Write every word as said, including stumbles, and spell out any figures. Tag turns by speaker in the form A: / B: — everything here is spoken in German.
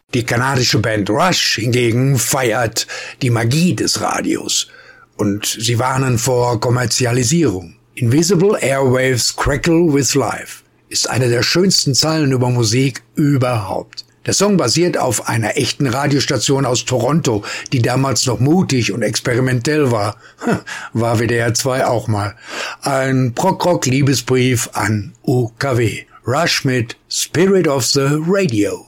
A: Die kanadische Band Rush hingegen feiert die Magie des Radios und sie warnen vor Kommerzialisierung. Invisible Airwaves Crackle with Life ist eine der schönsten Zeilen über Musik überhaupt. Der Song basiert auf einer echten Radiostation aus Toronto, die damals noch mutig und experimentell war. War W D R zwei auch mal. Ein Prog-Rock-Liebesbrief an U K W. Rush mit Spirit of the Radio.